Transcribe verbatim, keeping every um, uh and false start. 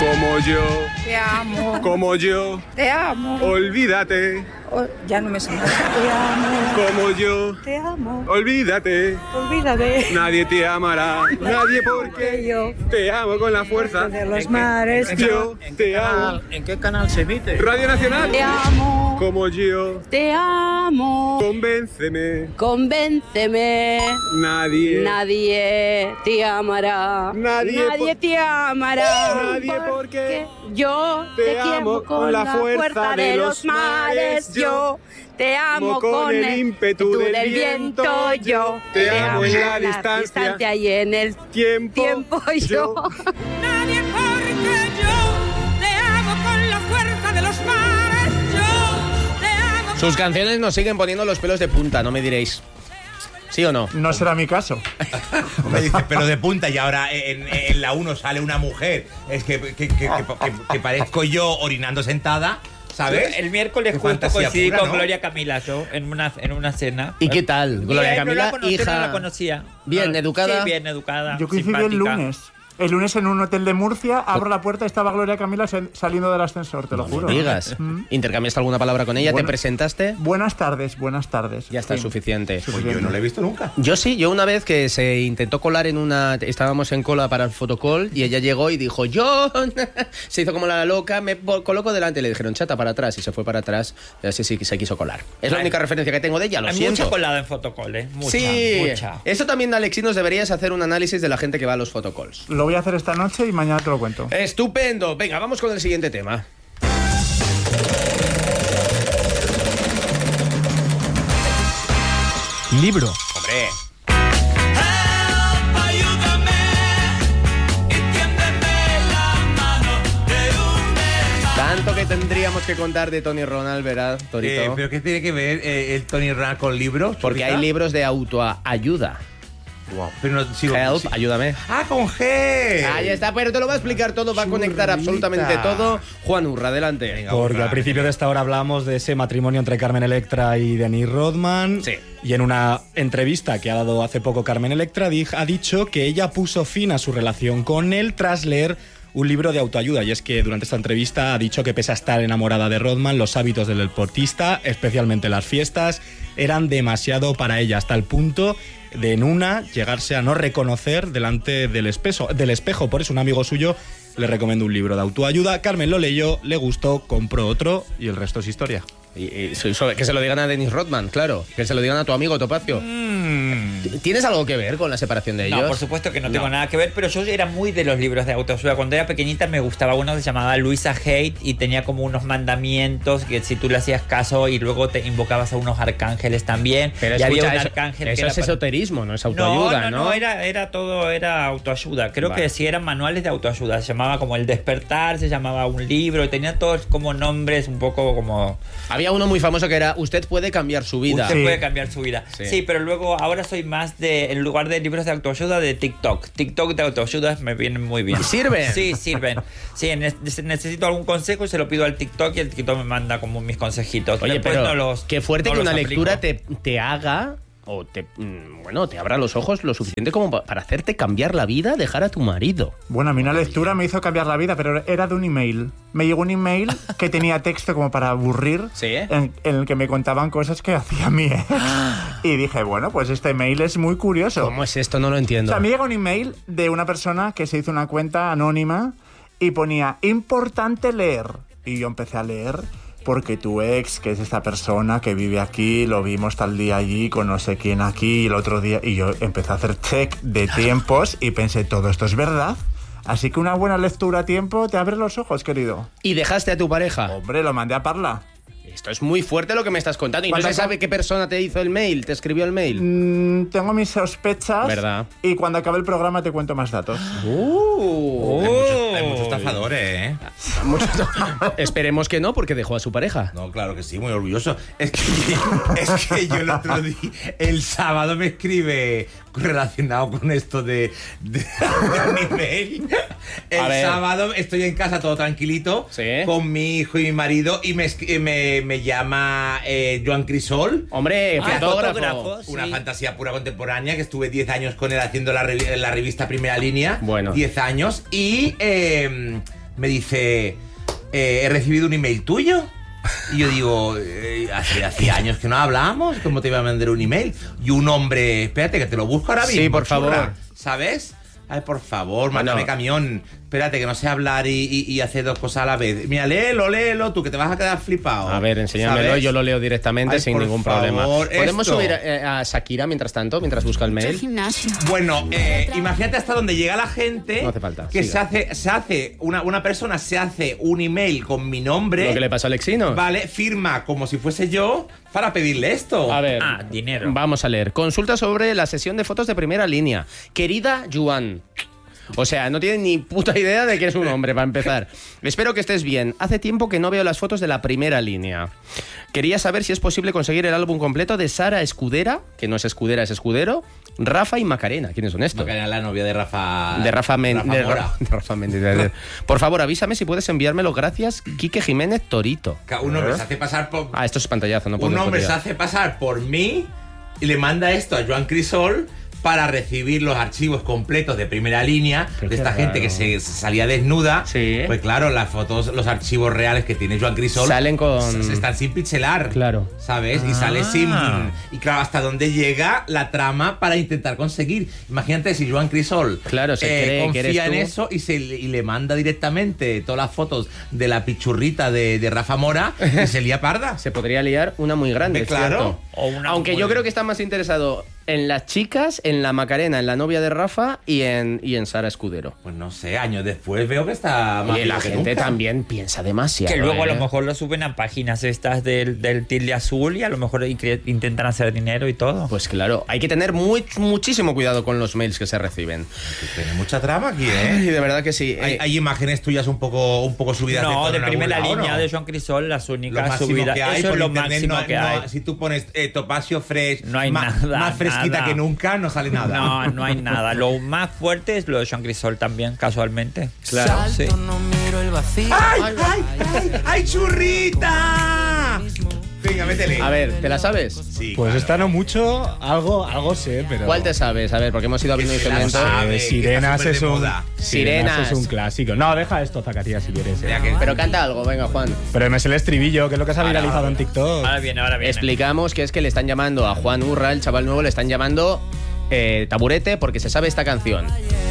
Como yo. Te amo. Como yo. Te amo. Olvídate. Oh, ya no me suena. Te amo. Como yo. Te amo. Olvídate. Olvídate. Nadie te amará. Nadie porque Porque yo te amo con la fuerza de los ¿En mares. qué- yo ¿En qué te canal, amo. ¿En qué canal se emite? Radio Nacional. Te amo, Como yo. te amo, Convénceme. convénceme. Nadie. Nadie te amará. Nadie por- te amará. Nadie porque yo te te, amo quiero con la fuerza de los mares. Yo te amo con, el ímpetu del viento. Yo te amo en la distancia. distancia y en el Tiempo. tiempo. Yo. Nadie porque yo te amo con la fuerza de los mares. Yo te amo. Sus canciones nos siguen poniendo los pelos de punta, no me diréis. ¿Sí o no? No será mi caso. Me dice, pero de punta y ahora en, en la uno sale una mujer. Es que, que, que, que, que- que parezco yo orinando sentada, ¿sabes? El miércoles Qué justo fantasía coincidí pura, con ¿no? Gloria Camila yo en una, en una cena. ¿Y qué tal? Gloria Bien, Camila, no la conocí, hija. no la conocía. Bien, No, educada. Sí, bien educada. Yo coincidí el simpática. lunes. El lunes en un hotel de Murcia, abro la puerta y estaba Gloria Camila sal- saliendo del ascensor, te lo No juro. me digas. Mm. ¿Intercambiaste alguna palabra con ella? Bueno. ¿Te presentaste? Buenas tardes, buenas tardes. Ya está, Sí. suficiente. Pues yo no la he visto nunca. Yo sí, yo una vez que se intentó colar en una... Estábamos en cola para el fotocall y ella llegó y dijo, yo... Se hizo como la loca, me po- coloco delante y le dijeron, chata, para atrás. Y se fue para atrás y así sí que se quiso colar. Es la Ay. única referencia que tengo de ella, lo Hay siento. mucha colada en fotocall, ¿eh? Mucha, sí, mucha. eso también, Alexinos, deberías hacer un análisis de la gente que va a los photocalls. Lo voy a hacer esta noche y mañana te lo cuento. Estupendo. Venga, vamos con el siguiente tema. Libro. Hombre. Tanto que tendríamos que contar de Tony Ronald, ¿verdad, Torito? Eh, ¿Pero qué tiene que ver eh, el Tony Ronald con libros? Porque hay Churrita? libros de autoayuda. Wow, pero no sigo. Help, sí. ayúdame. Ah, con G. Ahí está, pero te lo va a explicar todo, va a conectar Churrita. absolutamente todo. Juan Urra, adelante. Venga, Porque Urra. al principio de esta hora hablamos de ese matrimonio entre Carmen Electra y Denis Rodman. Sí. Y en una entrevista que ha dado hace poco Carmen Electra di- ha dicho que ella puso fin a su relación con él tras leer un libro de autoayuda. Y es que durante esta entrevista ha dicho que pese a estar enamorada de Rodman, los hábitos del deportista, especialmente las fiestas, eran demasiado para ella, hasta el punto de en una llegarse a no reconocer delante del espejo, del espejo. Por eso un amigo suyo le recomendó un libro de autoayuda. Carmen lo leyó, le gustó, compró otro y el resto es historia. Y, y so- so- que se lo digan a Dennis Rodman, claro. Que se lo digan a tu amigo Topacio. ¿Tienes algo que ver con la separación de ellos? No, por supuesto que no tengo nada que ver, pero yo era muy de los libros de autoayuda. Cuando era pequeñita me gustaba uno que se llamaba Luisa Hate y tenía como unos mandamientos que si tú le hacías caso y luego te invocabas a unos arcángeles también. Pero y escucha, había un eso, arcángel eso que era es para- esoterismo, no es autoayuda, no, ¿no? no, no, era, era todo, era autoayuda. Creo Vale. que sí eran manuales de autoayuda. Se llamaba como El Despertar, se llamaba un libro, y tenía todos como nombres un poco como... Había uno muy famoso que era Usted puede cambiar su vida. Usted Sí. puede cambiar su vida. Sí. Sí. pero luego ahora soy más de, en lugar de libros de autoayuda, de TikTok. TikTok de autoayuda me vienen muy bien. ¿Sirven? Sí, sirven. Sí, ne- necesito algún consejo y se lo pido al TikTok y el TikTok me manda como mis consejitos. Oye, Después pero no los, qué fuerte no que los una aplico. lectura te, te haga o te, mm, bueno, te abra los ojos lo suficiente como pa- para hacerte cambiar la vida, dejar a tu marido. Bueno, a mí una lectura me hizo cambiar la vida, pero era de un email. Me llegó un email que tenía texto como para aburrir, Sí. en, en el que me contaban cosas que hacía mi ex. Y dije, bueno, pues este email es muy curioso. ¿Cómo es esto? No lo O entiendo. sea, me llega un email de una persona que se hizo una cuenta anónima y ponía, importante leer. Y yo empecé a leer porque tu ex, que es esta persona que vive aquí, lo vimos tal día allí con no sé quién aquí y el otro día. Y yo empecé a hacer check de tiempos y pensé, todo esto es verdad. Así que una buena lectura a tiempo te abre los ojos, querido. ¿Y dejaste a tu pareja? Hombre, lo mandé a Parla. Esto es muy fuerte lo que me estás contando. ¿Y no ¿Cuándo se acá? sabe qué persona te hizo el mail? ¿Te escribió el mail? Mm, tengo mis sospechas. ¿Verdad? Y cuando acabe el programa te cuento más datos. Uh, Hay muchos, hay muchos estafadores, ¿eh? mucho- Esperemos que no, porque dejó a su pareja. No, claro que sí, muy orgulloso. Es que, es que yo el otro día, el sábado me escribe relacionado con esto de, de, de un email. El A ver. sábado estoy en casa todo tranquilito, Sí. con mi hijo y mi marido, y me, escri- me, me llama eh, Joan Crisol. Hombre, Ah, fotógrafo. fotógrafo. Una Sí. fantasía pura contemporánea, que estuve diez años con él haciendo la, revi- la revista Primera Línea. Bueno. diez años. Y eh, me dice, eh, he recibido un email tuyo. Y yo digo, eh, hace, hace años que no hablábamos, ¿cómo te iba a mandar un email? Y un hombre, espérate que te lo busco ahora mismo. Sí, por churra, favor. ¿sabes? Ay, por favor, Bueno. mándame camión. Espérate, que no sé hablar y, y, y hacer dos cosas a la vez. Mira, léelo, léelo, tú, que te vas a quedar flipado. A ver, enséñamelo, ¿sabes? yo lo leo directamente Ay, sin por ningún favor, problema. ¿Podemos esto. subir a, a Shakira mientras tanto, mientras busca el mail? Bueno, eh, imagínate hasta donde llega la gente. No hace falta, Que siga. se hace, se hace una, una persona se hace un email con mi nombre. Lo que le pasó a Alexino. Vale, firma como si fuese yo para pedirle esto. A ver, Ah, dinero. vamos a leer. Consulta sobre la sesión de fotos de primera línea. Querida Juan. O sea, no tiene ni puta idea de que es un hombre, para empezar. Espero que estés bien. Hace tiempo que no veo las fotos de la primera línea. Quería saber si es posible conseguir el álbum completo de Sara Escudera, que no es Escudera, es Escudero, Rafa y Macarena. ¿Quiénes son estos? Macarena, la novia de Rafa. De Rafa, Men Rafa de Mora. Ra- de Rafa Méndez. de- de- Por favor, avísame si puedes enviármelo. Gracias, Quique Jiménez Torito. Un hombre se hace pasar por. Ah, esto es pantallazo, no puedo un hombre se copiar. hace pasar por mí y le manda esto a Joan Crisol para recibir los archivos completos de primera línea Pero de qué esta gente raro. que se, se salía desnuda. Sí. Pues claro, las fotos, los archivos reales que tiene Joan Crisol Salen con- s- están sin pixelar. Claro. ¿Sabes? Y sale sin. Y claro, hasta dónde llega la trama para intentar conseguir. Imagínate si Joan Crisol Claro, se cree que eres confía en tú. eso y, se, y le manda directamente todas las fotos de la pichurrita de, de Rafa Mora y se lía parda. Se podría liar una muy grande, Hombre, es claro. cierto. O una Aunque muy- yo creo que está más interesado en las chicas, en la Macarena, en la novia de Rafa y en, y en Sara Escudero. Pues no sé, años después veo que está más Y la vivo que gente nunca. también piensa demasiado. Que luego a ¿eh? lo mejor lo suben a páginas estas del, del tilde azul y a lo mejor incre- intentan hacer dinero y todo. Pues claro, hay que tener muy, muchísimo cuidado con los mails que se reciben. Tiene mucha trama aquí, Y ¿eh? de verdad que sí. Hay, Eh, hay imágenes tuyas un poco, un poco subidas de no, tono de en algún primera lado, línea ¿no? de Joan Crisol, las Lo únicas máximo subidas. que hay Eso por es lo internet, máximo no- que no- hay. si tú pones eh, Topacio Fresh, No hay ma- nada, más fresquita nada. que nunca, no sale nada. No, no hay nada. Lo más fuerte es lo de Joan Crisol también, casualmente. Claro. Sí. ¡Ay, ay, ay! ¡Ay, churrita! Venga, métele. A ver, ¿te la sabes? Sí, Pues claro. esta no mucho, algo, algo sé, pero. ¿Cuál te sabes? A ver, porque hemos ido abriendo Que se la diferentes. sabe. Eh, que está Sirenas súper es de un. moda. Sirenas. es un clásico. No, deja esto, Zacarías, si quieres. eh. Mira que- Pero canta algo, venga, Juan. Pero me sé el estribillo, que es lo que se ha Ahora, viralizado ahora. en TikTok. Ahora viene, ahora viene. Explicamos que es que le están llamando a Juan Urra, el chaval nuevo, le están llamando eh, Taburete porque se sabe esta canción.